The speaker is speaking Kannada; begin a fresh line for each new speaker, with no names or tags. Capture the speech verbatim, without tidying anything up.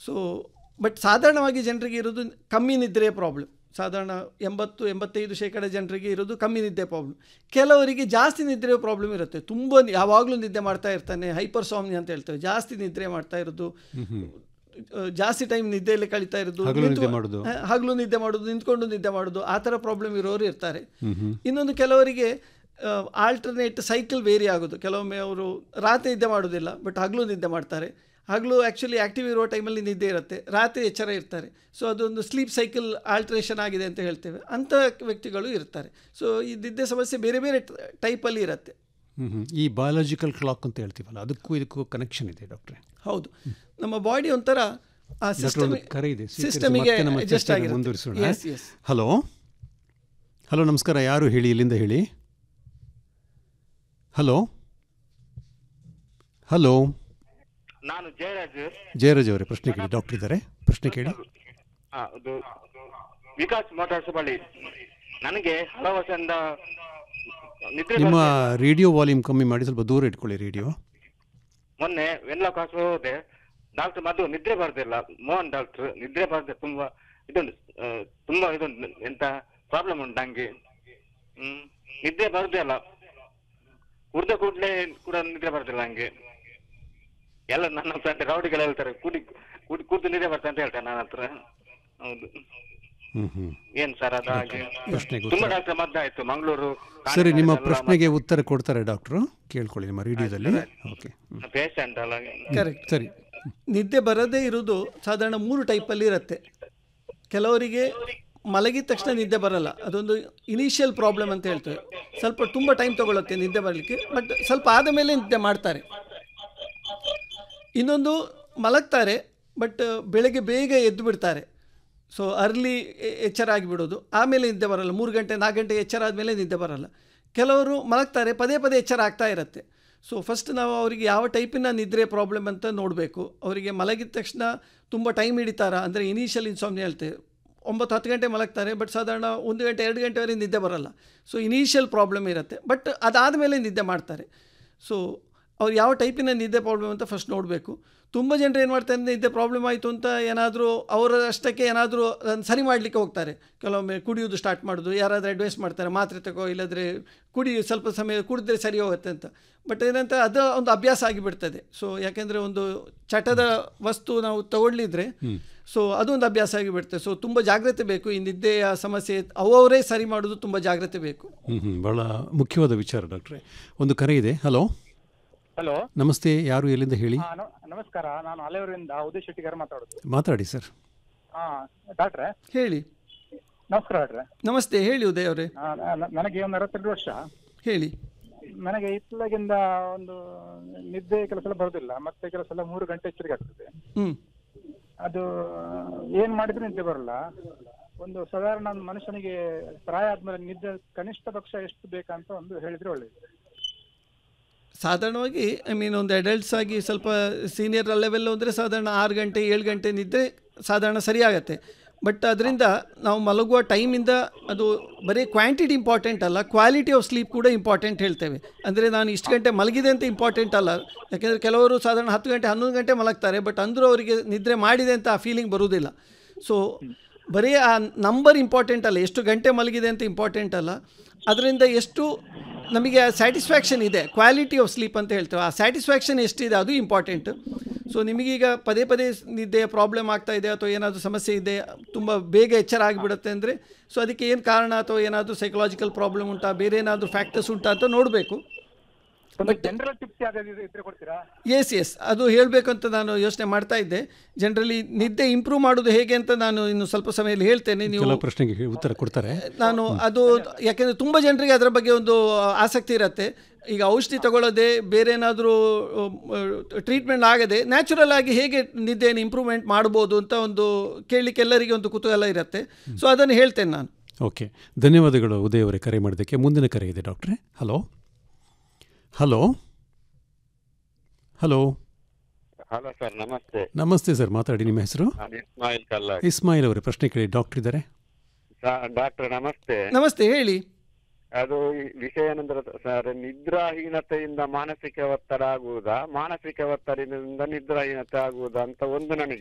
ಸೊ ಬಟ್ ಸಾಧಾರಣವಾಗಿ ಜನರಿಗೆ ಇರೋದು ಕಮ್ಮಿ ನಿದ್ರೆಯ ಪ್ರಾಬ್ಲಮ್. ಸಾಧಾರಣ ಎಂಬತ್ತು ಎಂಬತ್ತೈದು ಶೇಕಡ ಜನರಿಗೆ ಇರೋದು ಕಮ್ಮಿ ನಿದ್ದೆ ಪ್ರಾಬ್ಲಮ್. ಕೆಲವರಿಗೆ ಜಾಸ್ತಿ ನಿದ್ರೆಯ ಪ್ರಾಬ್ಲಮ್ ಇರುತ್ತೆ, ತುಂಬ ಯಾವಾಗಲೂ ನಿದ್ದೆ ಮಾಡ್ತಾ ಇರ್ತಾನೆ, ಹೈಪರ್ಸಾಮ್ನಿ ಅಂತ ಹೇಳ್ತೇವೆ, ಜಾಸ್ತಿ ನಿದ್ರೆ ಮಾಡ್ತಾ ಇರೋದು, ಜಾಸ್ತಿ ಟೈಮ್ ನಿದ್ದೆಯಲ್ಲಿ ಕಳೀತಾ ಇರೋದು, ಹಗಲು ನಿದ್ದೆ ಮಾಡೋದು, ನಿಂತ್ಕೊಂಡು ನಿದ್ದೆ ಮಾಡೋದು, ಆ ಥರ ಪ್ರಾಬ್ಲಮ್ ಇರೋರು ಇರ್ತಾರೆ. ಇನ್ನೊಂದು ಕೆಲವರಿಗೆ ಆಲ್ಟರ್ನೇಟ್ ಸೈಕಲ್ ವೇರಿ ಆಗೋದು, ಕೆಲವೊಮ್ಮೆ ಅವರು ರಾತ್ರಿ ನಿದ್ದೆ ಮಾಡೋದಿಲ್ಲ ಬಟ್ ಹಗಲು ನಿದ್ದೆ ಮಾಡ್ತಾರೆ, ಹಗಲು ಆ್ಯಕ್ಚುಲಿ ಆ್ಯಕ್ಟಿವ್ ಇರೋ ಟೈಮಲ್ಲಿ ನಿದ್ದೆ ಇರುತ್ತೆ, ರಾತ್ರಿ ಎಚ್ಚರ ಇರ್ತಾರೆ. ಸೊ ಅದೊಂದು ಸ್ಲೀಪ್ ಸೈಕಲ್ ಆಲ್ಟ್ರೇಷನ್ ಆಗಿದೆ ಅಂತ ಹೇಳ್ತೇವೆ, ಅಂಥ ವ್ಯಕ್ತಿಗಳು ಇರ್ತಾರೆ. ಸೊ ಈ ನಿದ್ದೆ ಸಮಸ್ಯೆ ಬೇರೆ ಬೇರೆ ಟೈಪಲ್ಲಿ ಇರುತ್ತೆ.
ಈ ಬಯಾಲಜಿಕಲ್ ಕ್ಲಾಕ್ ಅಂತ ಹೇಳ್ತೀವಲ್ಲ, ಅದಕ್ಕೂ ಇದಕ್ಕೂ ಕನೆಕ್ಷನ್ ಇದೆ ಡಾಕ್ಟ್ರೆ?
ಹೌದು, ನಮ್ಮ ಬಾಡಿ ಒಂಥರ ಆ ಸಿಸ್ಟಮ್ ಸಿಸ್ಟಮಿಗೆ ಅಡ್ಜಸ್ಟ್ ಆಗಿದೆ.
ಮುಂದುವರಿಸೋಣ. ಹಲೋ ಹಲೋ ನಮಸ್ಕಾರ, ಯಾರು ಹೇಳಿ, ಇಲ್ಲಿಂದ ಹೇಳಿ. ಹಲೋ ಹಲೋ
ನಾನು ಜಯರಾಜ್.
ಜಯರಾಜ್ ಅವರೇ, ಪ್ರಶ್ನೆ ಕೇಳಿ, ಡಾಕ್ಟರ್ ಇದ್ದಾರೆ, ಪ್ರಶ್ನೆ ಕೇಳಿ.
ವಿಕಾಸ್ ಮೋಟಾರ್ಸ್ ಬಳಿ ನನಗೆ ಹಲವು ವರ್ಷದಿಂದ ನಿದ್ರೆ.
ನಿಮ್ಮ ರೇಡಿಯೋ ವಾಲ್ಯೂಮ್ ಕಮ್ಮಿ ಮಾಡಿ, ಸ್ವಲ್ಪ ದೂರ ಇಟ್ಕೊಳ್ಳಿ ರೇಡಿಯೋ.
ಮೊನ್ನೆ ವೆನ್ಲಾ ಕಾಸು ಹೋದೆ, ಡಾಕ್ಟರ್ ಮದ್ದು ನಿದ್ರೆ ಬರ್ದಿಲ್ಲ, ಮೋಹನ್ ಡಾಕ್ಟರ್ ನಿದ್ರೆ ಬರ್ದೆ, ತುಂಬಾ ಇದೊಂದು ತುಂಬಾ ಇದೊಂದು ಎಂತ ಪ್ರಾಬ್ಲಮ್ ಉಂಟು ನಂಗೆ. ಹ್ಮ್ ನಿದ್ರೆ ಬರ್ದೇ ಅಲ್ಲ, ಕುಡ್ದ ಕೂಡ್ಲೆ ಕೂಡ ನಿದ್ರೆ ಬರ್ದಿಲ್ಲ ನಂಗೆ. ಎಲ್ಲ ನನ್ನ ಫ್ರೆಂಡ್ ರೌಡಿಗಳು ಹೇಳ್ತಾರೆ, ಕುಡಿ ಕುಡಿ ಕುಡ್ದು ನಿದ್ರೆ ಬರ್ತಾ ಅಂತ ಹೇಳ್ತಾರೆ ನನ್ನ ಹತ್ರ. ಹೌದು, ಏನ್ ಸರ್ ಅದು ಹಾಗೆ? ತುಂಬಾ ಡಾಕ್ಟರ್ ಮದ್ದಾಯ್ತು ಮಂಗಳೂರು.
ಸರಿ, ನಿಮ್ಮ ಪ್ರಶ್ನೆಗೆ ಉತ್ತರ ಕೊಡ್ತಾರೆ ಡಾಕ್ಟ್ರು, ಕೇಳ್ಕೊಳ್ಳಿ ನಿಮ್ಮ ರೇಡಿಯೋದಲ್ಲಿ. ಓಕೆ,
ಪೇಷಂಟ್ ಅಲ್ಲ.
ಕರೆಕ್ಟ್. ಸರಿ, ನಿದ್ದೆ ಬರದೇ ಇರೋದು ಸಾಧಾರಣ ಮೂರು ಟೈಪಲ್ಲಿ ಇರುತ್ತೆ. ಕೆಲವರಿಗೆ ಮಲಗಿದ ತಕ್ಷಣ ನಿದ್ದೆ ಬರಲ್ಲ, ಅದೊಂದು ಇನಿಷಿಯಲ್ ಪ್ರಾಬ್ಲಮ್ ಅಂತ ಹೇಳ್ತೇವೆ, ಸ್ವಲ್ಪ ತುಂಬ ಟೈಮ್ ತೊಗೊಳುತ್ತೆ ನಿದ್ದೆ ಬರಲಿಕ್ಕೆ, ಬಟ್ ಸ್ವಲ್ಪ ಆದ ಮೇಲೆ ನಿದ್ದೆ ಮಾಡ್ತಾರೆ. ಇನ್ನೊಂದು ಮಲಗ್ತಾರೆ ಬಟ್ ಬೆಳಗ್ಗೆ ಬೇಗ ಎದ್ದು ಬಿಡ್ತಾರೆ, ಸೊ ಅರ್ಲಿ ಎಚ್ಚರ ಆಗಿಬಿಡೋದು, ಆಮೇಲೆ ನಿದ್ದೆ ಬರಲ್ಲ, ಮೂರು ಗಂಟೆ ನಾಲ್ಕು ಗಂಟೆ ಎಚ್ಚರ ಆದಮೇಲೆ ನಿದ್ದೆ ಬರಲ್ಲ. ಕೆಲವರು ಮಲಗ್ತಾರೆ, ಪದೇ ಪದೇ ಎಚ್ಚರ ಆಗ್ತಾ ಇರುತ್ತೆ. ಸೊ ಫಸ್ಟ್ ನಾವು ಅವರಿಗೆ ಯಾವ ಟೈಪಿನ ನಿದ್ರೆ ಪ್ರಾಬ್ಲಮ್ ಅಂತ ನೋಡಬೇಕು. ಅವರಿಗೆ ಮಲಗಿದ ತಕ್ಷಣ ತುಂಬ ಟೈಮ್ ಹಿಡಿತಾರ, ಅಂದರೆ ಇನಿಷಿಯಲ್ ಇನ್ಸಾಮ್ನಿಯಾ ಹೇಳ್ತೇವೆ, ಒಂಬತ್ತು ಹತ್ತು ಗಂಟೆ ಮಲಗ್ತಾರೆ ಬಟ್ ಸಾಧಾರಣ ಒಂದು ಗಂಟೆ ಎರಡು ಗಂಟೆವರೆಗೆ ನಿದ್ದೆ ಬರಲ್ಲ. ಸೊ ಇನಿಷಿಯಲ್ ಪ್ರಾಬ್ಲಮ್ ಇರುತ್ತೆ, ಬಟ್ ಅದಾದಮೇಲೆ ನಿದ್ದೆ ಮಾಡ್ತಾರೆ. ಸೊ ಅವ್ರು ಯಾವ ಟೈಪಿನ ನಿದ್ದೆ ಪ್ರಾಬ್ಲಮ್ ಅಂತ ಫಸ್ಟ್ ನೋಡಬೇಕು. ತುಂಬ ಜನರು ಏನು ಮಾಡ್ತಾರೆ ಅಂದರೆ ನಿದ್ದೆ ಪ್ರಾಬ್ಲಮ್ ಆಯಿತು ಅಂತ ಏನಾದರೂ ಅವರ ಅಷ್ಟಕ್ಕೆ ಏನಾದರೂ ಅದನ್ನು ಸರಿ ಮಾಡಲಿಕ್ಕೆ ಹೋಗ್ತಾರೆ. ಕೆಲವೊಮ್ಮೆ ಕುಡಿಯೋದು ಸ್ಟಾರ್ಟ್ ಮಾಡೋದು, ಯಾರಾದರೂ ಅಡ್ವೈಸ್ ಮಾಡ್ತಾರೆ ಮಾತ್ರೆ ತಗೋ, ಇಲ್ಲದ್ರೆ ಕುಡಿ, ಸ್ವಲ್ಪ ಸಮಯ ಕುಡಿದ್ರೆ ಸರಿ ಹೋಗುತ್ತೆ ಅಂತ. ಬಟ್ ಏನಂತ ಅದು ಒಂದು ಅಭ್ಯಾಸ ಆಗಿಬಿಡ್ತದೆ. ಸೊ ಯಾಕೆಂದರೆ ಒಂದು ಚಟದ ವಸ್ತು ನಾವು ತಗೊಳ್ಳಿದ್ರೆ ಸೊ ಅದೊಂದು ಅಭ್ಯಾಸ ಆಗಿಬಿಡ್ತದೆ. ಸೊ ತುಂಬ ಜಾಗ್ರತೆ ಬೇಕು, ಈ ನಿದ್ದೆಯ ಸಮಸ್ಯೆ ಅವರೇ ಸರಿ ಮಾಡೋದು ತುಂಬ ಜಾಗ್ರತೆ ಬೇಕು.
ಹ್ಞೂ ಭಾಳ ಮುಖ್ಯವಾದ ವಿಚಾರ ಡಾಕ್ಟ್ರೆ. ಒಂದು ಕರೆ ಇದೆ. ಹಲೋ
ಹಲೋ
ನಮಸ್ತೆ, ಯಾರು ಎಲ್ಲಿಂದ ಹೇಳಿ?
ನಮಸ್ಕಾರ, ನಾನು ಅಲೆಯೂರಿಂದ ಉದಯ್ ಶೆಟ್ಟಿಗಾರ್ ಮಾತಾಡೋದು.
ಮಾತಾಡಿ ಸರ್.
ಹಾಂ ಡಾಕ್ಟ್ರೆ
ಹೇಳಿ.
ನಮಸ್ಕಾರ ಡಾಕ್ಟ್ರೆ.
ನಮಸ್ತೆ, ಹೇಳಿ ಉದಯ್ ಅವರೇ.
ನನಗೆ ಒಂದು ಅರವತ್ತೆರಡು ವರ್ಷ.
ಹೇಳಿ.
ನನಗೆ ಇತ್ತಲಾಗಿಂದ ಒಂದು ನಿದ್ದೆ ಕೆಲಸ ಎಲ್ಲ ಬರೋದಿಲ್ಲ, ಮತ್ತೆ ಕೆಲಸ ಎಲ್ಲ ಮೂರು ಗಂಟೆ ಎಚ್ಚರಿಕೆ ಆಗ್ತದೆ.
ಹ್ಮ್
ಅದು ಏನ್ ಮಾಡಿದ್ರು ನಿದ್ದೆ ಬರಲ್ಲ. ಒಂದು ಸಾಧಾರಣ ಮನುಷ್ಯನಿಗೆ ಪ್ರಾಯ ಆದ್ಮೇಲೆ ನಿದ್ದೆ ಕನಿಷ್ಠ ಪಕ್ಷ ಎಷ್ಟು ಬೇಕಂತ ಒಂದು ಹೇಳಿದ್ರೆ ಒಳ್ಳೇದು.
ಸಾಧಾರಣವಾಗಿ ಐ ಮೀನ್ ಒಂದು ಅಡಲ್ಟ್ಸ್ ಆಗಿ ಸ್ವಲ್ಪ ಸೀನಿಯರ್ ಲೆವೆಲ್ ಅಂದರೆ ಸಾಧಾರಣ ಆರು ಗಂಟೆ ಏಳು ಗಂಟೆ ನಿದ್ದೆ ಸಾಧಾರಣ ಸರಿಯಾಗತ್ತೆ. ಬಟ್ ಅದರಿಂದ ನಾವು ಮಲಗುವ ಟೈಮಿಂದ ಅದು ಬರೀ ಕ್ವಾಂಟಿಟಿ ಇಂಪಾರ್ಟೆಂಟ್ ಅಲ್ಲ, ಕ್ವಾಲಿಟಿ ಆಫ್ ಸ್ಲೀಪ್ ಕೂಡ ಇಂಪಾರ್ಟೆಂಟ್ ಹೇಳ್ತೇವೆ. ಅಂದರೆ ನಾನು ಇಷ್ಟು ಗಂಟೆ ಮಲಗಿದೆ ಅಂತ ಇಂಪಾರ್ಟೆಂಟ್ ಅಲ್ಲ. ಯಾಕೆಂದರೆ ಕೆಲವರು ಸಾಧಾರಣ ಹತ್ತು ಗಂಟೆ ಹನ್ನೊಂದು ಗಂಟೆ ಮಲಗ್ತಾರೆ, ಬಟ್ ಅಂದರೂ ಅವರಿಗೆ ನಿದ್ರೆ ಮಾಡಿದೆ ಅಂತ ಆ ಫೀಲಿಂಗ್ ಬರುವುದಿಲ್ಲ. ಸೊ ಬರೀ ಆ ನಂಬರ್ ಇಂಪಾರ್ಟೆಂಟ್ ಅಲ್ಲ, ಎಷ್ಟು ಗಂಟೆ ಮಲಗಿದೆ ಅಂತ ಇಂಪಾರ್ಟೆಂಟ್ ಅಲ್ಲ, ಅದರಿಂದ ಎಷ್ಟು ನಮಗೆ ಸ್ಯಾಟಿಸ್ಫ್ಯಾಕ್ಷನ್ ಇದೆ, ಕ್ವಾಲಿಟಿ ಆಫ್ ಸ್ಲೀಪ್ ಅಂತ ಹೇಳ್ತೇವೆ, ಆ ಸ್ಯಾಟಿಸ್ಫ್ಯಾಕ್ಷನ್ ಎಷ್ಟಿದೆ ಅದು ಇಂಪಾರ್ಟೆಂಟ್. ಸೊ ನಿಮಗೀಗ ಪದೇ ಪದೇ ನಿದ್ದೆ ಪ್ರಾಬ್ಲಮ್ ಆಗ್ತಾ ಇದೆ ಅಥವಾ ಏನಾದರೂ ಸಮಸ್ಯೆ ಇದೆ, ತುಂಬ ಬೇಗ ಎಚ್ಚರ ಆಗಿಬಿಡುತ್ತೆ ಅಂದರೆ ಸೊ ಅದಕ್ಕೆ ಏನು ಕಾರಣ, ಅಥವಾ ಏನಾದರೂ ಸೈಕಲಾಜಿಕಲ್ ಪ್ರಾಬ್ಲಮ್ ಉಂಟಾ, ಬೇರೆ ಏನಾದರೂ ಫ್ಯಾಕ್ಟರ್ಸ್ ಉಂಟಾ ಅಂತ ನೋಡಬೇಕು. ಎಸ್ ಎಸ್ ಅದು ಹೇಳಬೇಕಂತ ನಾನು ಯೋಚನೆ ಮಾಡ್ತಾ ಇದ್ದೆ. ಜನರಲಿ ನಿದ್ದೆ ಇಂಪ್ರೂವ್ ಮಾಡೋದು ಹೇಗೆ ಅಂತ ನಾನು ಇನ್ನು ಸ್ವಲ್ಪ ಸಮಯದಲ್ಲಿ ಹೇಳ್ತೇನೆ. ನೀವು
ಪ್ರಶ್ನೆಗೆ ಉತ್ತರ ಕೊಡ್ತಾರೆ.
ನಾನು ಅದು ಯಾಕೆಂದರೆ ತುಂಬ ಜನರಿಗೆ ಅದರ ಬಗ್ಗೆ ಒಂದು ಆಸಕ್ತಿ ಇರುತ್ತೆ. ಈಗ ಔಷಧಿ ತಗೊಳ್ಳೋದೆ, ಬೇರೆ ಏನಾದರೂ ಟ್ರೀಟ್ಮೆಂಟ್ ಆಗದೆ ನ್ಯಾಚುರಲ್ ಆಗಿ ಹೇಗೆ ನಿದ್ದೆಯನ್ನು ಇಂಪ್ರೂವ್ಮೆಂಟ್ ಮಾಡ್ಬೋದು ಅಂತ ಒಂದು ಕೇಳಲಿಕ್ಕೆ ಎಲ್ಲರಿಗೆ ಒಂದು ಕುತೂಹಲ ಇರುತ್ತೆ. ಸೊ ಅದನ್ನು ಹೇಳ್ತೇನೆ ನಾನು.
ಓಕೆ, ಧನ್ಯವಾದಗಳು ಉದಯ್ ಅವರೇ ಕರೆ ಮಾಡೋದಕ್ಕೆ. ಮುಂದಿನ ಕರೆ ಇದೆ ಡಾಕ್ಟ್ರೆ. Hello hello hello
hello sir, ನಮಸ್ತೆ.
ನಮಸ್ತೆ ಸರ್, ಮಾತಾಡಿ. ನಿಮ್ಮ ಹೆಸರು?
ಇಸ್ಮಾಯಿಲ್ ಕಲ್ಲ.
ಇಸ್ಮಾಯಿಲ್ ಅವರೇ, ಪ್ರಶ್ನೆ ಕೇಳಿ, ಡಾಕ್ಟರ್ ಇದ್ದಾರೆ.
ಡಾಕ್ಟರ್ ನಮಸ್ತೆ.
ನಮಸ್ತೆ, ಹೇಳಿ.
ಅದು ವಿಷಯ ಏನಂದ್ರೆ ಸರ್, ನಿದ್ರಾಹೀನತೆಯಿಂದ ಮಾನಸಿಕ ಒತ್ತಡ ಆಗುವುದಾ, ಮಾನಸಿಕ ಒತ್ತಡದಿಂದ ನಿದ್ರಾಹೀನತೆ ಆಗುವುದಾ ಅಂತ ಒಂದು ನನಗೆ